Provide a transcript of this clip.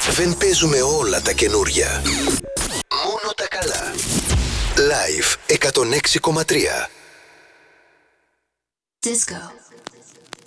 Δεν παίζουμε όλα τα καινούρια. Μόνο τα καλά. Live 106,3. Disco.